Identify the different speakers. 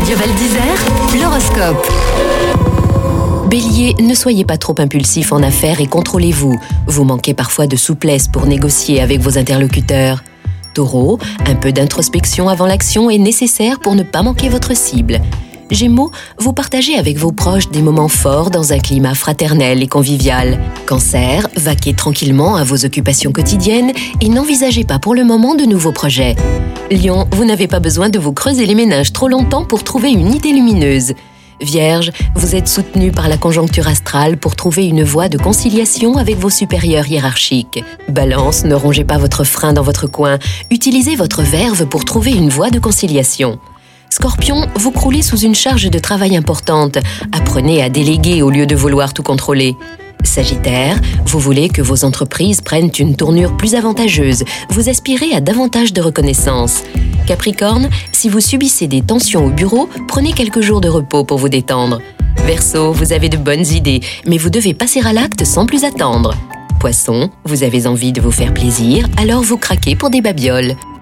Speaker 1: Radio Val d'Isère, l'horoscope. Bélier, ne soyez pas trop impulsif en affaires et contrôlez-vous. Vous manquez parfois de souplesse pour négocier avec vos interlocuteurs. Taureau, un peu d'introspection avant l'action est nécessaire pour ne pas manquer votre cible. Gémeaux, vous partagez avec vos proches des moments forts dans un climat fraternel et convivial. Cancer, vaquez tranquillement à vos occupations quotidiennes et n'envisagez pas pour le moment de nouveaux projets. Lion, vous n'avez pas besoin de vous creuser les méninges trop longtemps pour trouver une idée lumineuse. Vierge, vous êtes soutenu par la conjoncture astrale pour trouver une voie de conciliation avec vos supérieurs hiérarchiques. Balance, ne rongez pas votre frein dans votre coin, utilisez votre verve pour trouver une voie de conciliation. Scorpion, vous croulez sous une charge de travail importante. Apprenez à déléguer au lieu de vouloir tout contrôler. Sagittaire, vous voulez que vos entreprises prennent une tournure plus avantageuse. Vous aspirez à davantage de reconnaissance. Capricorne, si vous subissez des tensions au bureau, prenez quelques jours de repos pour vous détendre. Verseau, vous avez de bonnes idées, mais vous devez passer à l'acte sans plus attendre. Poisson, vous avez envie de vous faire plaisir, alors vous craquez pour des babioles.